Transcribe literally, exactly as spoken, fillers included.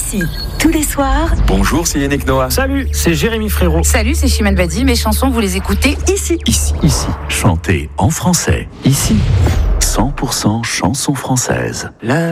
Ici, tous les soirs. Bonjour, c'est Yannick Noah. Salut, c'est Jérémy Frérot. Salut, c'est Chimène Badi. Mes chansons, vous les écoutez ici. Ici, ici. Chantez en français. Ici, cent pour cent chansons françaises. La